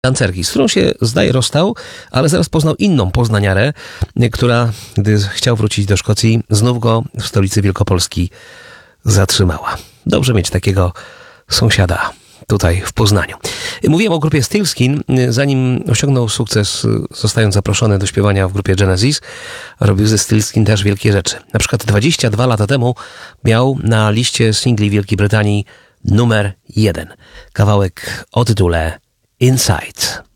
tancerki, z którą się zdaje rozstał, ale zaraz poznał inną poznaniarę, która, gdy chciał wrócić do Szkocji, znów go w stolicy Wielkopolski zatrzymała. Dobrze mieć takiego sąsiada tutaj w Poznaniu. Mówiłem o grupie Steelskin, zanim osiągnął sukces, zostając zaproszony do śpiewania w grupie Genesis, robił ze Steelskin też wielkie rzeczy. Na przykład 22 lata temu miał na liście singli Wielkiej Brytanii numer 1. Kawałek o tytule Inside.